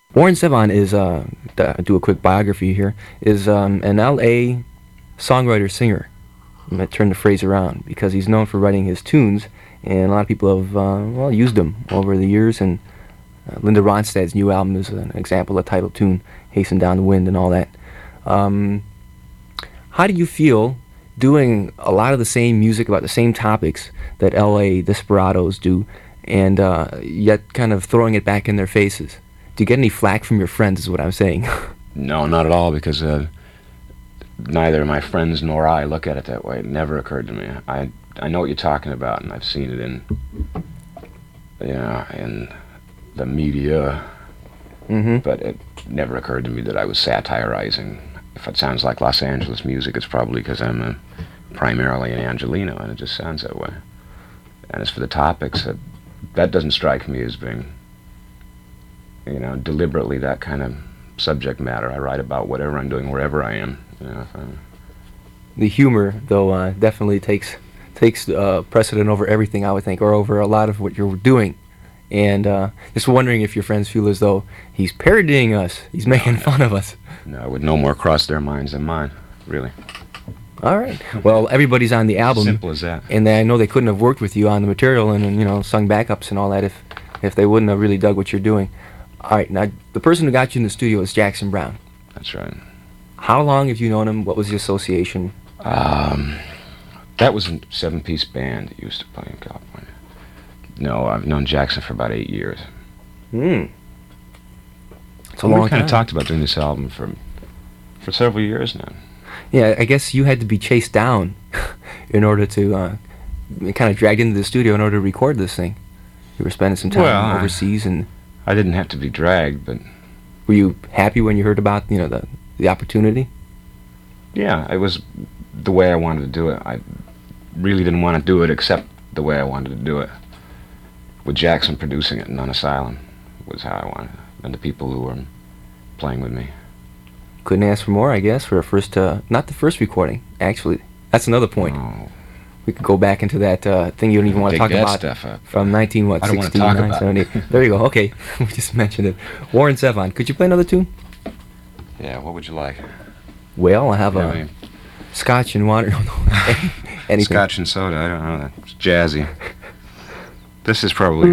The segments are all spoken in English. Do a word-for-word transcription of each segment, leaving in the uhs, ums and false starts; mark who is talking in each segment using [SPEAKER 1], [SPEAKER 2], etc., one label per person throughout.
[SPEAKER 1] Warren Zevon is, uh, to do a quick biography here, is um, an L A songwriter-singer. I'm going to turn the phrase around because he's known for writing his tunes, and a lot of people have, uh, well, used them over the years, and uh, Linda Ronstadt's new album is an example, a title tune, Hasten Down the Wind and all that. Um, how do you feel doing a lot of the same music about the same topics that L A Desperados do, and uh, yet kind of throwing it back in their faces? Do you get any flack from your friends, is what I'm saying?
[SPEAKER 2] No, not at all, because uh, neither my friends nor I look at it that way. It never occurred to me. I I know what you're talking about, and I've seen it in, you know, in the media,
[SPEAKER 1] Mm-hmm.
[SPEAKER 2] but it never occurred to me that I was satirizing. If it sounds like Los Angeles music, it's probably because I'm a, primarily an Angelino, and it just sounds that way. And as for the topics, uh, that doesn't strike me as being, you know, deliberately that kind of subject matter. I write about whatever I'm doing, wherever I am. You know, if I'm,
[SPEAKER 1] The humor, though, uh, definitely takes takes uh, precedent over everything, I would think, or over a lot of what you're doing. And uh, just wondering if your friends feel as though he's parodying us, he's making
[SPEAKER 2] no.
[SPEAKER 1] fun of us.
[SPEAKER 2] no, it would no more cross their minds than mine, really.
[SPEAKER 1] All right. Well, everybody's on the album.
[SPEAKER 2] Simple as that.
[SPEAKER 1] And they, I know they couldn't have worked with you on the material and, and you know, sung backups and all that if if they wouldn't have really dug what you're doing. All right. Now, the person who got you in the studio is Jackson Browne.
[SPEAKER 2] That's right.
[SPEAKER 1] How long have you known him? What was the association?
[SPEAKER 2] Um, that was a seven-piece band that used to play in California. No, I've known Jackson for about eight years.
[SPEAKER 1] Hmm. It's a
[SPEAKER 2] Well,
[SPEAKER 1] long
[SPEAKER 2] we kind
[SPEAKER 1] time.
[SPEAKER 2] of talked about doing this album for for several years now.
[SPEAKER 1] Yeah, I guess you had to be chased down in order to uh, kind of dragged into the studio in order to record this thing. You were spending some time
[SPEAKER 2] Well, I-
[SPEAKER 1] overseas, and
[SPEAKER 2] I didn't have to be dragged, but
[SPEAKER 1] were you happy when you heard about you know the the opportunity?
[SPEAKER 2] yeah, it was the way I wanted to do it. I really didn't want to do it except the way I wanted to do it. With Jackson producing it, Non Asylum was how I wanted it, and the people who were playing with me.
[SPEAKER 1] Couldn't ask for more, I guess, for a first, uh, not the first recording, actually. That's another point.
[SPEAKER 2] Oh,
[SPEAKER 1] We could go back into that uh, thing you don't even want to
[SPEAKER 2] dig
[SPEAKER 1] talk
[SPEAKER 2] that
[SPEAKER 1] about
[SPEAKER 2] stuff up.
[SPEAKER 1] from nineteen what
[SPEAKER 2] I don't wanna talk
[SPEAKER 1] sixty-nine,
[SPEAKER 2] about
[SPEAKER 1] seventy.
[SPEAKER 2] it.
[SPEAKER 1] There you go. Okay, we just mentioned it. Warren Zevon, could you play another tune?
[SPEAKER 2] Yeah, what would you like?
[SPEAKER 1] Well, I have
[SPEAKER 2] Yeah,
[SPEAKER 1] a
[SPEAKER 2] I mean,
[SPEAKER 1] Scotch and water. No, no, anything.
[SPEAKER 2] Scotch and soda, I don't know. It's jazzy. This is probably...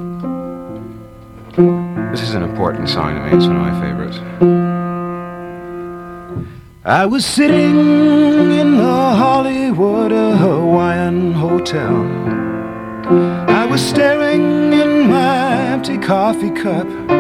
[SPEAKER 2] This is an important song to me. It's one of my favorites. I was sitting in the Hollywood Hawaiian Hotel. I was staring in my empty coffee cup.